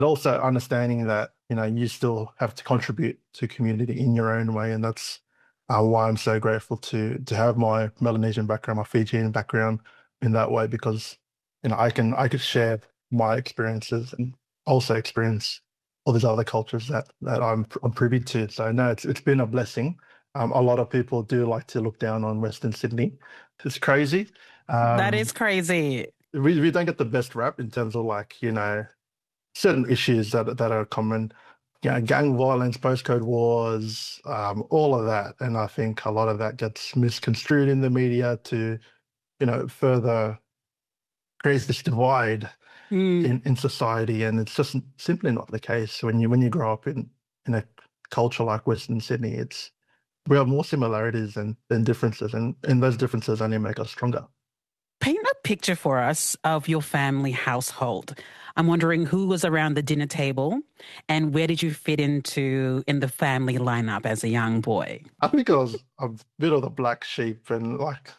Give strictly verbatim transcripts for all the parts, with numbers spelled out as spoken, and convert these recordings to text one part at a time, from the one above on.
but also understanding that, you know, you still have to contribute to community in your own way. And that's uh, why I'm so grateful to to have my Melanesian background, my Fijian background in that way, because, you know, I can I could share my experiences and also experience all these other cultures that that I'm I'm privy to. So no, it's it's been a blessing. Um, a lot of people do like to look down on Western Sydney. It's crazy. That Um, is crazy. we we don't get the best rap in terms of, like, you know, certain issues that that are common, yeah, gang violence, postcode wars, um, all of that. And I think a lot of that gets misconstrued in the media to, you know, further creates this divide Mm. in, in society. And it's just simply not the case. When you when you grow up in in a culture like Western Sydney, it's we have more similarities than than differences, and and those differences only make us stronger. Paint a picture for us of your family household. I'm wondering who was around the dinner table and where did you fit into in the family lineup as a young boy? I think I was a bit of the black sheep and like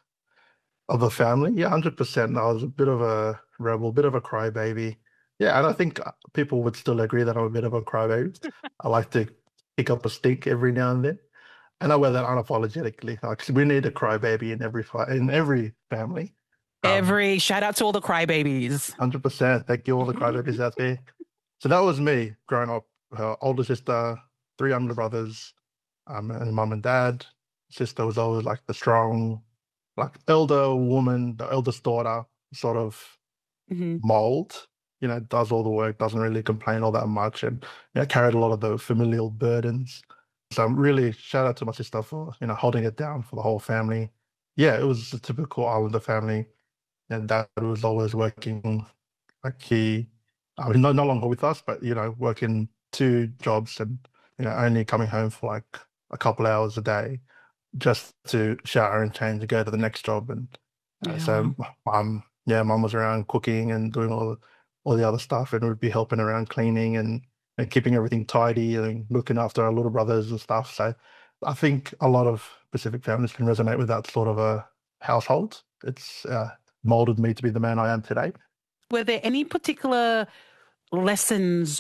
of the family. Yeah, one hundred percent. I was a bit of a rebel, bit of a crybaby. Yeah, and I think uh, people would still agree that I'm a bit of a crybaby. I like to pick up a stink every now and then, and I wear that unapologetically. Like, we need a crybaby in every fi- in every family. Um, Every shout out to all the crybabies. one hundred percent. Thank you, all the crybabies out there. So that was me growing up. Her older sister, three younger brothers, um, and mum and dad. Sister was always like the strong, like elder woman, the eldest daughter sort of Mhm. mold. You know, does all the work, doesn't really complain all that much, and, you know, carried a lot of the familial burdens. So I'm really shout out to my sister for, you know, holding it down for the whole family. Yeah, it was a typical Islander family, and dad was always working. Like, he, I mean, no, no longer with us, but, you know, working two jobs and, you know, only coming home for like a couple hours a day just to shower and change and go to the next job. And uh, Yeah. so, um, yeah, mum was around cooking and doing all the, all the other stuff, and would be helping around cleaning and, and keeping everything tidy and looking after our little brothers and stuff. So I think a lot of Pacific families can resonate with that sort of a household. It's uh, molded me to be the man I am today. Were there any particular lessons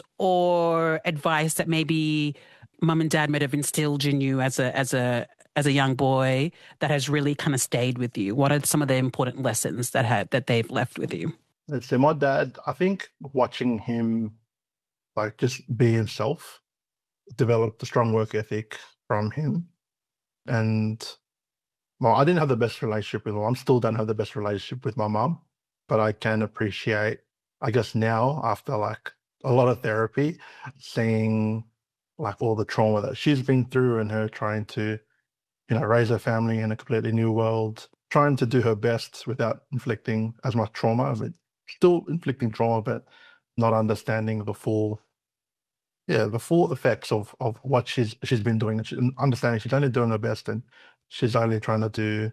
or advice that maybe mum and dad might have instilled in you as a as a as a young boy that has really kind of stayed with you? What are some of the important lessons that had that they've left with you? Let's say my dad, I think watching him like just be himself, developed a strong work ethic from him. And well, I didn't have the best relationship with my mom. Still don't have the best relationship with my mom, but I can appreciate, I guess now after like a lot of therapy, seeing like all the trauma that she's been through and her trying to, you know, raise her family in a completely new world, trying to do her best without inflicting as much trauma, but still inflicting trauma, but not understanding the full, yeah, the full effects of of what she's she's been doing, and she, understanding she's only doing her best, and she's only trying to do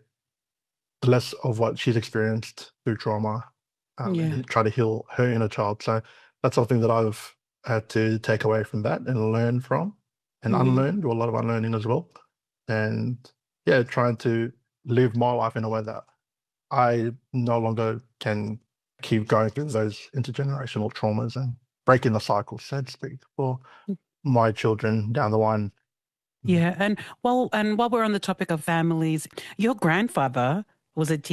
less of what she's experienced through trauma, um, Yeah. and try to heal her inner child. So that's something that I've had to take away from that and learn from, and Hmm. unlearn, do a lot of unlearning as well. And yeah, trying to live my life in a way that I no longer can keep going through those intergenerational traumas and breaking the cycle, so to speak, for my children down the line. Mm. Yeah. And while and while we're on the topic of families, your grandfather was a